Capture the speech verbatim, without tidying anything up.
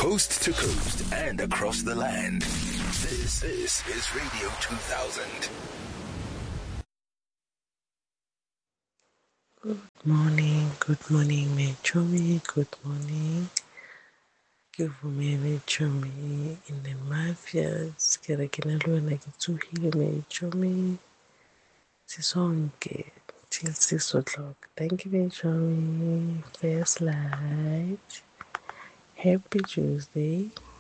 Coast to coast and across the land. This, this is Radio two thousand. Good morning, good morning, Mechomi, good morning. Ke vume Mechomi in the mafias. Ke re ke na le wena ke tsohile Mechomi. Sisonke till six o'clock. Thank you, Mechomi. First light. Happy Tuesday.